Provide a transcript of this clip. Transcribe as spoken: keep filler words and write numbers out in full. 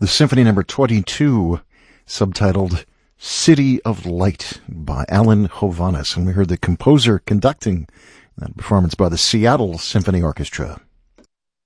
the Symphony Number twenty-two, subtitled City of Light by Alan Hovhaness. And we heard the composer conducting that performance by the Seattle Symphony Orchestra.